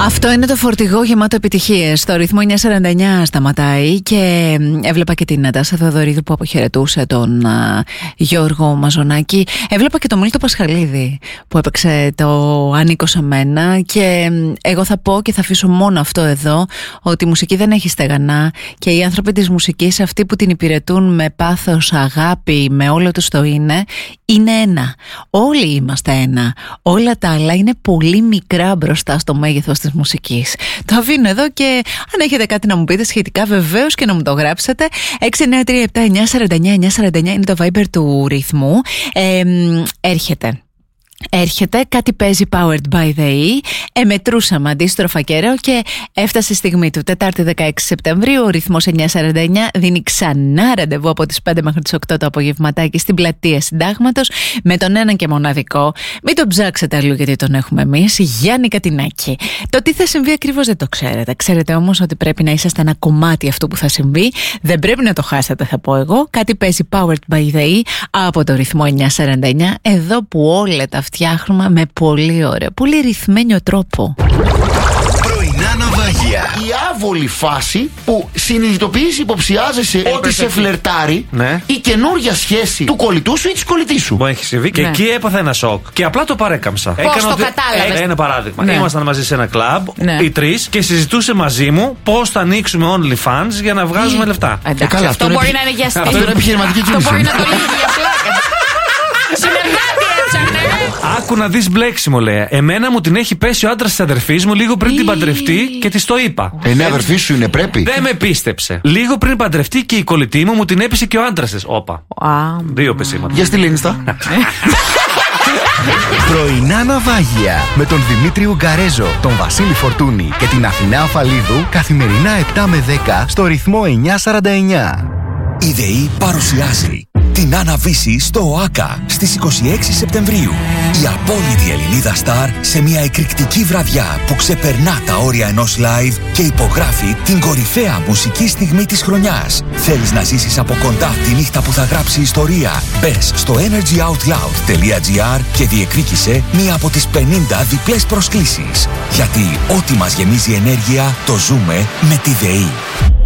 Αυτό είναι το φορτηγό γεμάτο επιτυχίες. Στο ρυθμό 949 σταματάει και έβλεπα και την Νατάσα Θεοδωρίδου που αποχαιρετούσε τον Γιώργο Μαζονάκη. Έβλεπα και τον Μίλτο Πασχαλίδη που έπαιξε το Ανήκω σε μένα. Και εγώ θα πω και θα αφήσω μόνο αυτό εδώ, ότι η μουσική δεν έχει στεγανά και οι άνθρωποι της μουσικής, αυτοί που την υπηρετούν με πάθος, αγάπη, με όλο τους το είναι ένα. Όλοι είμαστε ένα. Όλα τα άλλα είναι πολύ μικρά μπροστά στο μέγεθος της μουσικής. Το αφήνω εδώ και αν έχετε κάτι να μου πείτε σχετικά, βεβαίως και να μου το γράψετε. 693-7-949-949 είναι το Viber του ρυθμού. Έρχεται, κάτι παίζει Powered by the E. Μετρούσαμε αντίστροφα καιρό και έφτασε η στιγμή του. Τετάρτη 16 Σεπτεμβρίου, ο ρυθμός 949 δίνει ξανά ραντεβού από τις 5 μέχρι τις 8 το απογευματάκι στην πλατεία Συντάγματος με τον έναν και μοναδικό. Μην τον ψάξετε αλλού γιατί τον έχουμε εμείς, Γιάννη Κατινάκη. Το τι θα συμβεί ακριβώς δεν το ξέρετε. Ξέρετε όμως ότι πρέπει να είσαστε ένα κομμάτι αυτού που θα συμβεί. Δεν πρέπει να το χάσετε, θα πω εγώ. Κάτι παίζει Powered by the E από το ρυθμό 949, εδώ που όλα τα φτιάχνουμε με πολύ ωραίο, πολύ ρυθμένιο τρόπο. Πρωινά ναυάγια. Η άβολη φάση που συνειδητοποιείς, υποψιάζεσαι ότι σε φλερτάρει, ναι, η καινούργια σχέση του κολλητού σου ή της κολλητής σου. Μου έχει συμβεί και εκεί έπαθα ένα σοκ. Και απλά το παρέκαμψα. Πώς το κατάλαβες? Ένα παράδειγμα. Ναι. Ήμασταν μαζί σε ένα κλαμπ, ναι, οι τρεις, και συζητούσε μαζί μου πώς θα ανοίξουμε OnlyFans για να βγάζουμε λεφτά. Εντάξει, αυτό μπορεί να είναι για Αυτό είναι επιχειρηματική κίνηση. Αυτό μπορεί να το λύσει για πλάκα. Συνεργάτη έψαχνε. Άκου να δεις μπλέξιμο, λέει. Εμένα μου την έχει πέσει ο άντρας της αδερφής μου λίγο πριν την παντρευτεί και της το είπα. Ναι, αδερφή σου είναι, πρέπει. Δεν με πίστεψε. Λίγο πριν παντρευτεί και η κολλητή μου την έπεισε και ο άντρας της. Όπα. Δύο πεσήματα. Για στη Λίνστα. Πρωινά ναυάγια με τον Δημήτρη Ουγκαρέζο, τον Βασίλη Φορτούνη και την Αθηνά Αφαλίδου καθημερινά 7 με 10 στο ρυθμό 949. Η ΔΕΗ παρουσιάζει την Άννα Βύση στο ΟΑΚΑ στις 26 Σεπτεμβρίου. Η απόλυτη Ελληνίδα στάρ σε μια εκρηκτική βραδιά που ξεπερνά τα όρια ενός live και υπογράφει την κορυφαία μουσική στιγμή της χρονιάς. Θέλεις να ζήσεις από κοντά τη νύχτα που θα γράψει ιστορία? Μπες στο energyoutloud.gr και διεκδίκησε μία από τις 50 διπλές προσκλήσεις. Γιατί ό,τι μας γεμίζει ενέργεια το ζούμε με τη ΔΕΗ.